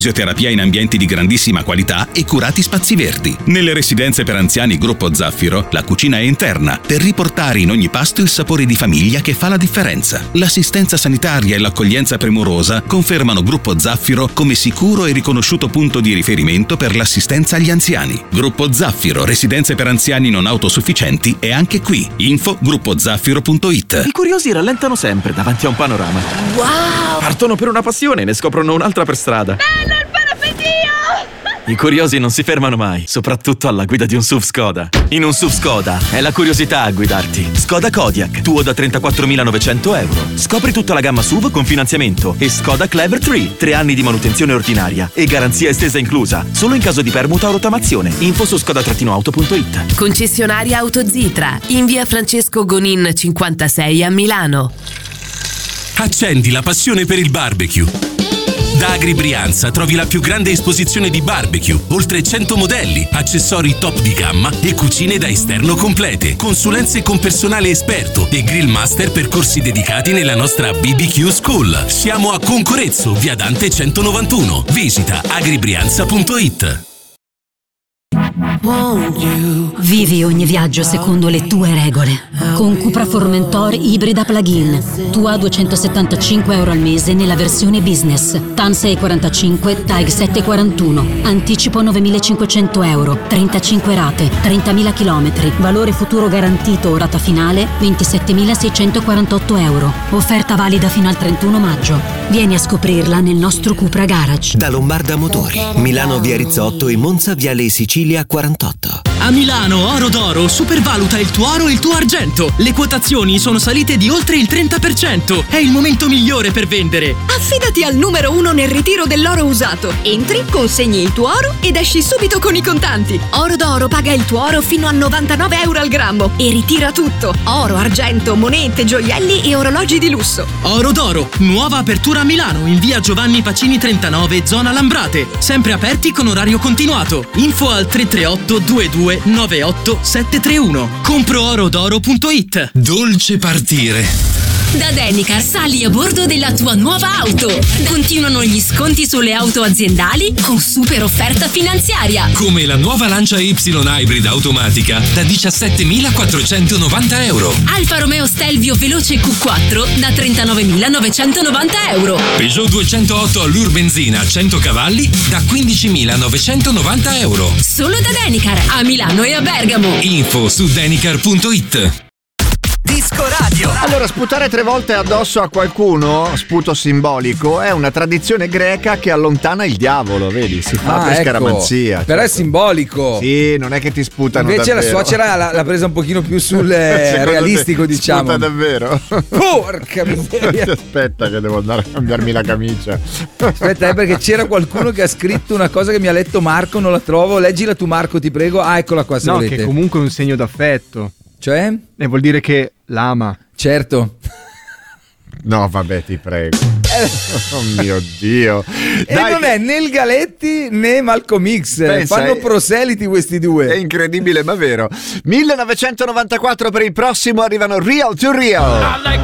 fisioterapia in ambienti di grandissima qualità e curati spazi verdi. Nelle residenze per anziani Gruppo Zaffiro, la cucina è interna per riportare in ogni pasto il sapore di famiglia che fa la differenza. L'assistenza sanitaria e l'accoglienza premurosa confermano Gruppo Zaffiro come sicuro e riconosciuto punto di riferimento per l'assistenza agli anziani. Gruppo Zaffiro, residenze per anziani non autosufficienti, è anche qui. Info gruppozaffiro.it. I curiosi rallentano sempre davanti a un panorama. Wow! Partono per una passione e ne scoprono un'altra per strada. Bello il parapendio! I curiosi non si fermano mai, soprattutto alla guida di un SUV Skoda. In un SUV Skoda è la curiosità a guidarti. Skoda Kodiaq, tuo da 34.900 euro. Scopri tutta la gamma SUV con finanziamento e Skoda Clever 3 anni di manutenzione ordinaria e garanzia estesa inclusa, solo in caso di permuta o rottamazione. Info su skoda-auto.it. Concessionaria Auto Zitra, in via Francesco Gonin 56 a Milano. Accendi la passione per il barbecue. Da Agri Brianza trovi la più grande esposizione di barbecue, oltre 100 modelli, accessori top di gamma e cucine da esterno complete, consulenze con personale esperto e grill master per corsi dedicati nella nostra BBQ School. Siamo a Concorezzo, via Dante 191. Visita agribrianza.it. Vivi ogni viaggio secondo le tue regole. Con Cupra Formentor ibrida plug-in. Tua 275 euro al mese nella versione business. TAN 645, TAG 741. Anticipo 9.500 euro. 35 rate, 30.000 chilometri. Valore futuro garantito o rata finale 27.648 euro. Offerta valida fino al 31 maggio. Vieni a scoprirla nel nostro Cupra Garage. Da Lombarda Motori, Milano via Rizzotto e Monza viale Sicilia 48. A Milano Oro d'Oro supervaluta il tuo oro e il tuo argento. Le quotazioni sono salite di oltre il 30%. È il momento migliore per vendere. Affidati al numero 1 nel ritiro dell'oro usato. Entri, consegni il tuo oro ed esci subito con i contanti. Oro d'Oro paga il tuo oro fino a 99 euro al grammo e ritira tutto. Oro, argento, monete, gioielli e orologi di lusso. Oro d'Oro, nuova apertura a Milano in via Giovanni Pacini 39, zona Lambrate. Sempre aperti con orario continuato. Info al 338 22 98 731. Compro-orodoro.it. Dolce partire. Da Denicar sali a bordo della tua nuova auto. Continuano gli sconti sulle auto aziendali con super offerta finanziaria. Come la nuova Lancia Y Hybrid automatica da 17.490 euro. Alfa Romeo Stelvio Veloce Q4 da 39.990 euro. Peugeot 208 Allure benzina 100 cavalli da 15.990 euro. Solo da Denicar a Milano e a Bergamo. Info su denicar.it. Disco Radio. Allora, sputare 3 volte addosso a qualcuno, sputo simbolico, è una tradizione greca che allontana il diavolo, vedi? Si fa per scaramanzia. Però è simbolico. Sì, non è che ti sputano invece davvero. La suocera l'ha presa un pochino più sul realistico, diciamo. Sputa davvero? Porca miseria. Aspetta che devo andare a cambiarmi la camicia. Aspetta, perché c'era qualcuno che ha scritto una cosa che mi ha letto Marco, non la trovo. Leggila tu, Marco, ti prego. Ah, eccola qua, se no, volete. Che comunque è un segno d'affetto. Cioè? E vuol dire che l'ama. Certo. No, vabbè, ti prego. Oh mio Dio. E dai, non è né il Galetti né Malcolm X. Pensa, fanno proseliti questi due. È incredibile, ma vero. 1994 per il prossimo arrivano Real to Real.